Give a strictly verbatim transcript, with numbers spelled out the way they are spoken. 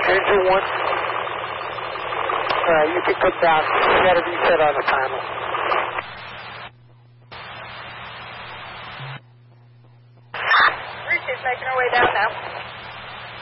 Engine one. Alright, you can come down. You got to reset on the panel. Bruce is making her way down now.